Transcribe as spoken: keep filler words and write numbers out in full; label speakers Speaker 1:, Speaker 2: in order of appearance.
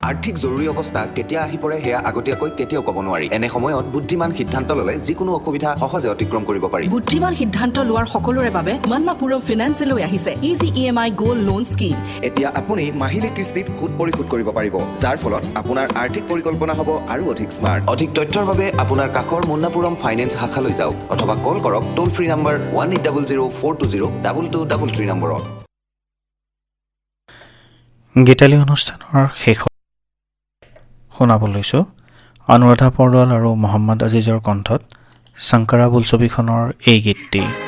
Speaker 1: আৰ্থিক জৰুৰী অৱস্থা কেতিয়া আহি পৰে সেয়া আগতীয়াকৈ কেতিয়াও ক'ব নোৱাৰি। এনে সময়ত বুদ্ধিমান সিদ্ধান্ত ল'লে যিকোনো অসুবিধা সহজে অতিক্ৰম কৰিব পাৰি।
Speaker 2: বুদ্ধিমান সিদ্ধান্ত লোৱাৰ সকলোৰে বাবে মান্নাপুৰম ফিনান্সে লৈ আহিছে ইজি ই এম আই গোল্ড লোন স্কিম।
Speaker 1: এতিয়া আপুনি মাহিলী কিস্তিত সুদ পৰিশোধ কৰিব পাৰিব, যাৰ ফলত আপোনাৰ আৰ্থিক পৰিকল্পনা হ'ব আৰু অধিক স্মাৰ্ট। অধিক তথ্যৰ বাবে আপোনাৰ কাষৰ মান্নাপুৰম ফাইনেন্স শাখালৈ যাওক অথবা কল কৰক টোল free number one eight double zero' four two zero' double two double three নম্বৰত।
Speaker 3: গীতালি অনুষ্ঠানৰ শেষত শুনাব লৈছোঁ অনুৰাধা পৰৱাল আৰু মহম্মদ আজিজৰ কণ্ঠত শংকৰা বোলছবিখনৰ এই গীতটি।